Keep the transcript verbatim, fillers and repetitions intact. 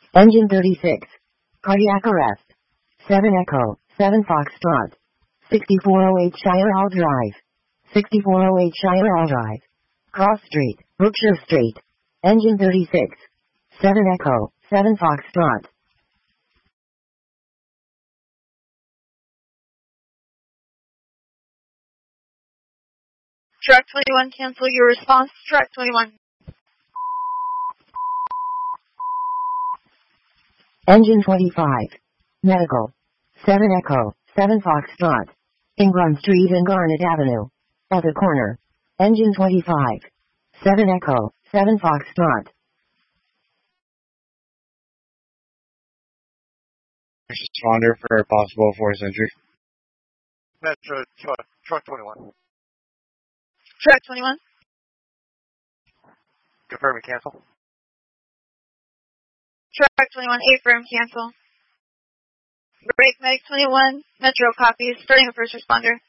Engine thirty-six. Cardiac arrest. seven Echo, seven Foxtrot. sixty-four oh eight Shire Hall Drive. sixty-four oh eight Shire Hall Drive. Cross Street, Brookshire Street. Engine thirty-six. seven Echo, seven Foxtrot. Track twenty-one, cancel your response. Track twenty-one. Engine twenty-five. Medical. seven Echo, seven Foxtrot. Ingram Street and Garnet Avenue. At the corner. Engine twenty-five. seven Echo, seven Foxtrot. Responder for possible force entry. Metro truck, truck twenty-one. Track twenty-one. Confirm and cancel. Track twenty-one, affirm, cancel. Break, medic twenty-one, Metro copies, starting a first responder.